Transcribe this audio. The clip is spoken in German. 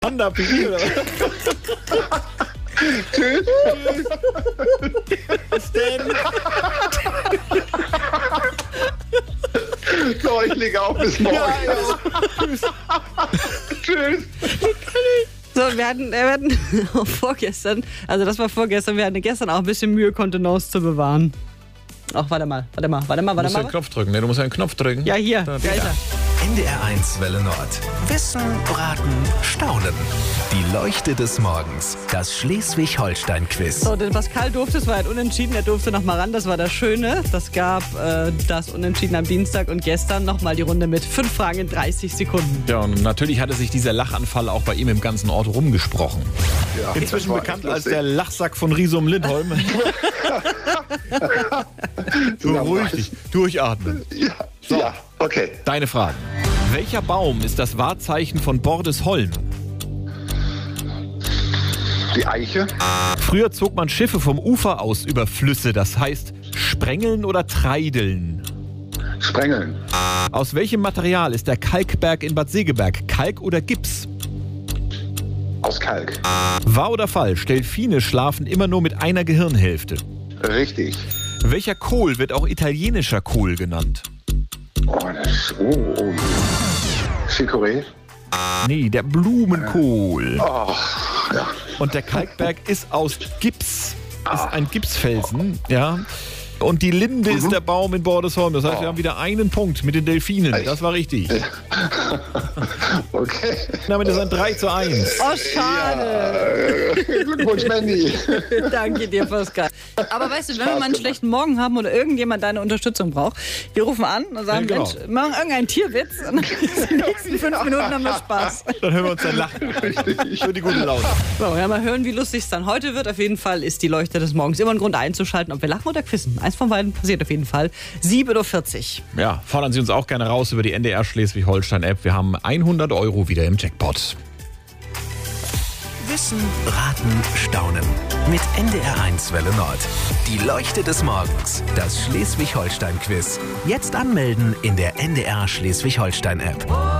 Honda Pipi, oder? Tschüss. Was denn? So, ich lege auf, bis morgen. Tschüss. So, wir hatten vorgestern, also das war vorgestern, wir hatten gestern auch ein bisschen Mühe, Kontenance zu bewahren. Ach, warte mal. Du musst den Knopf drücken, ne? Du musst einen Knopf drücken. Ja, hier, Da ist er. NDR1 Welle Nord. Wissen, Raten, Staunen. Die Leuchte des Morgens. Das Schleswig-Holstein-Quiz. So, den Pascal durfte, es war halt unentschieden, er durfte noch mal ran, das war das Schöne. Das gab das Unentschieden am Dienstag und gestern nochmal die Runde mit 5 Fragen in 30 Sekunden. Ja, und natürlich hatte sich dieser Lachanfall auch bei ihm im ganzen Ort rumgesprochen. Ja, Inzwischen das war bekannt echt als lustig. der Lachsack von Riesum Lindholm. Beruhig dich, durchatmen. Ja, okay. Deine Fragen. Welcher Baum ist das Wahrzeichen von Bordesholm? Die Eiche, Früher zog man Schiffe vom Ufer aus über Flüsse, das heißt sprengeln oder treideln. Sprengeln, Aus welchem Material ist der Kalkberg in Bad Segeberg? Kalk oder Gips? aus Kalk. Wahr oder falsch? Delfine schlafen immer nur mit einer Gehirnhälfte. Richtig. Welcher Kohl wird auch italienischer Kohl genannt? Oh. Chicorée. Nee, der Blumenkohl. Oh, ja. Und der Kalkberg ist aus Gips. Ist ein Gipsfelsen, ja. Und die Linde ist der Baum in Bordesholm. Das heißt, wir haben wieder einen Punkt mit den Delfinen. Das war richtig. Okay. Damit ist ein 3:1. Oh, schade. Glückwunsch, Mandy. Danke dir, Pascal. Aber weißt du, wenn wir mal einen schlechten Morgen haben oder irgendjemand deine Unterstützung braucht, wir rufen an und sagen, Ja, genau. Mensch, machen irgendeinen Tierwitz und dann die nächsten 5 Minuten haben wir Spaß. Dann hören wir uns dann lachen. Für die gute Laune. So, ja, mal hören, wie lustig es dann heute wird. Auf jeden Fall ist die Leuchte des Morgens immer ein Grund einzuschalten, ob wir lachen oder quissen. Eins von beiden passiert auf jeden Fall. 7:40 Uhr. Ja, fordern Sie uns auch gerne raus über die NDR Schleswig-Holstein-App. Wir haben 100 € wieder im Jackpot. Wissen, Raten, Staunen. Mit NDR1 Welle Nord. Die Leuchte des Morgens. Das Schleswig-Holstein-Quiz. Jetzt anmelden in der NDR Schleswig-Holstein-App.